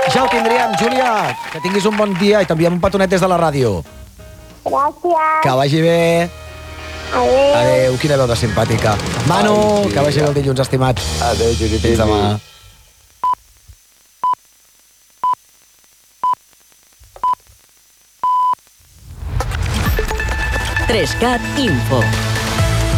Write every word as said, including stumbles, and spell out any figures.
Ja ho tindríem, Júlia. Que tinguis un bon dia i t'enviem un petonet des de la ràdio. Gràcies. Que vagi bé. Adéu. Adéu, quina veu de simpàtica. Manu, Ai, sí, que vagi bé el dilluns, estimat. Adéu, Judit. Fins demà. tres cat Info.